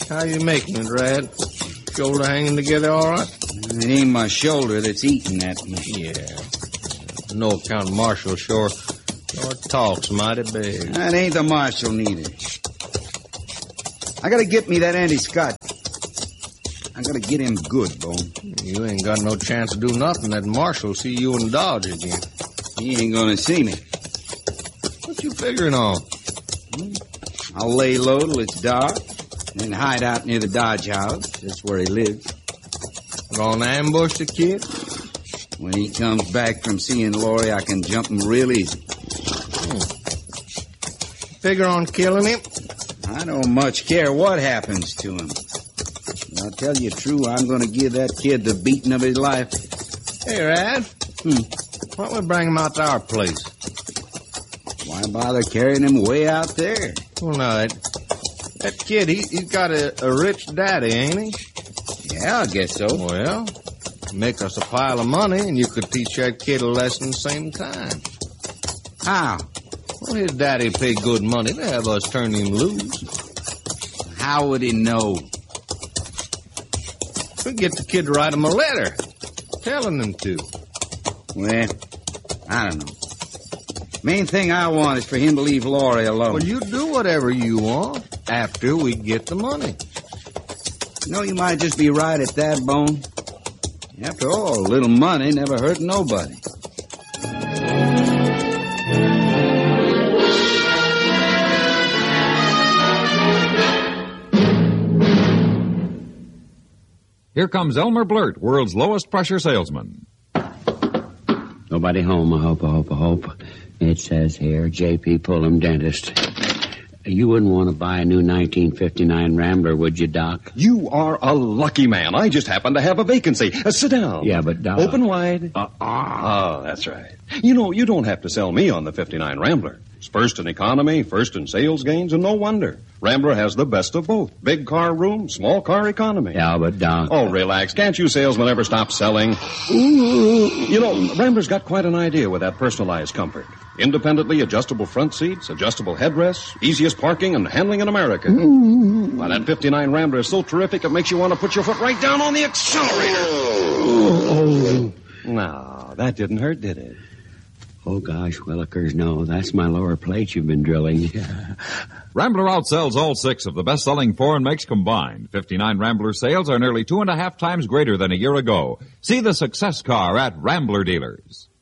How you making it, Rad? Shoulder hanging together all right? It ain't my shoulder that's eating at me. Yeah. No account Marshall sure talks mighty big. That ain't the marshal neither. I gotta get me that Andy Scott. I gotta get him good, Bone. You ain't got no chance to do nothing. That Marshal see you in Dodge again. He ain't gonna see me. What you figuring on? I'll lay low till it's dark, then hide out near the Dodge house. That's where he lives. Gonna ambush the kid? When he comes back from seeing Laurie, I can jump him real easy. Figure on killing him? I don't much care what happens to him. I'll tell you true, I'm going to give that kid the beating of his life. Hey, Rad. Why don't we bring him out to our place? Why bother carrying him way out there? Well, no, that kid, he's got a rich daddy, ain't he? Yeah, I guess so. Well, make us a pile of money, and you could teach that kid a lesson same time. How? Well, his daddy paid good money to have us turn him loose. How would he know? We get the kid to write him a letter, telling him to. Well, I don't know. Main thing I want is for him to leave Laurie alone. Well, you do whatever you want after we get the money. You know, you might just be right at that, Bone. After all, a little money never hurt nobody. Here comes Elmer Blurt, world's lowest pressure salesman. Nobody home, I hope. It says here, J.P. Pullum, dentist. You wouldn't want to buy a new 1959 Rambler, would you, Doc? You are a lucky man. I just happen to have a vacancy. Sit down. Yeah, but Doc... Open wide. Oh, that's right. You know, you don't have to sell me on the 59 Rambler. It's first in economy, first in sales gains, and no wonder. Rambler has the best of both. Big car room, small car economy. Yeah, but Doc... Oh, relax. Can't you salesmen ever stop selling? You know, Rambler's got quite an idea with that personalized comfort. Independently adjustable front seats, adjustable headrests, easiest parking and handling in America. Why, that 59 Rambler is so terrific it makes you want to put your foot right down on the accelerator. No, that didn't hurt, did it? Oh, gosh, Willikers, no. That's my lower plate you've been drilling. Rambler outsells all 6 of the best-selling foreign makes combined. 59 Rambler sales are nearly 2.5 times greater than a year ago. See the success car at Rambler dealers.